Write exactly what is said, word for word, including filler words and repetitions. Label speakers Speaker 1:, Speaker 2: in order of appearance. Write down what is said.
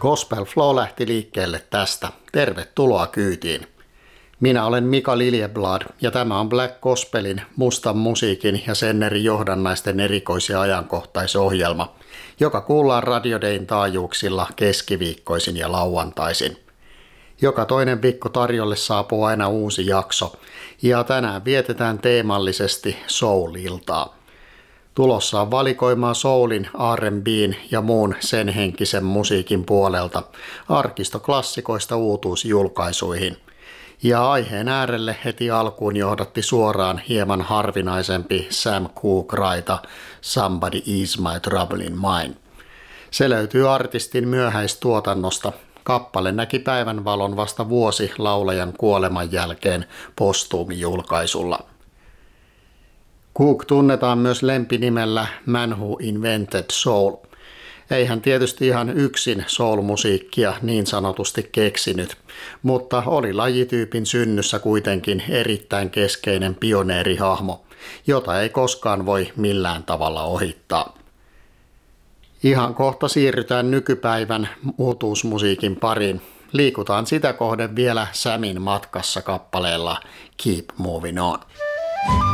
Speaker 1: Gospel Flow lähti liikkeelle tästä. Tervetuloa kyytiin. Minä olen Mika Liljeblad ja tämä on Black Gospelin, mustan musiikin ja sen eri johdannaisten erikois- ja ajankohtaisohjelma, joka kuullaan Radio Dayn taajuuksilla keskiviikkoisin ja lauantaisin. Joka toinen viikko tarjolle saapuu aina uusi jakso ja tänään vietetään teemallisesti soul-iltaa. Tulossa on valikoimaa soulin, R and B:n ja muun sen henkisen musiikin puolelta arkistoklassikoista uutuusjulkaisuihin. Ja aiheen äärelle heti alkuun johdatti suoraan hieman harvinaisempi Sam Cooke-raita Somebody Ease My Trouble in Mine. Se löytyy artistin myöhäistuotannosta. Kappale näki päivänvalon vasta vuosi laulajan kuoleman jälkeen postuumijulkaisulla. Cooke tunnetaan myös lempinimellä Man Who Invented Soul. Ei hän tietysti ihan yksin soul-musiikkia niin sanotusti keksinyt, mutta oli lajityypin synnyssä kuitenkin erittäin keskeinen pioneerihahmo, jota ei koskaan voi millään tavalla ohittaa. Ihan kohta siirrytään nykypäivän uutuusmusiikin pariin. Liikutaan sitä kohden vielä Samin matkassa kappaleella Keep Moving On.